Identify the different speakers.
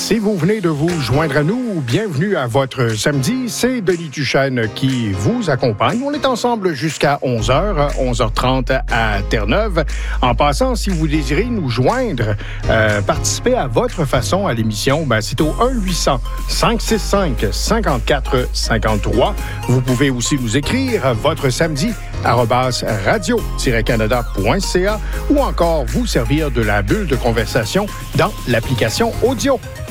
Speaker 1: Si vous venez de vous joindre à nous, bienvenue à votre samedi. C'est Denis Duchesne qui vous accompagne. On est ensemble jusqu'à 11h, 11h30 à Terre-Neuve. En passant, si vous désirez nous joindre, participer à votre façon à l'émission, c'est au 1-800-565-5453. Vous pouvez aussi nous écrire votre samedi @radio-canada.ca ou encore vous servir de la bulle de conversation dans l'application audio.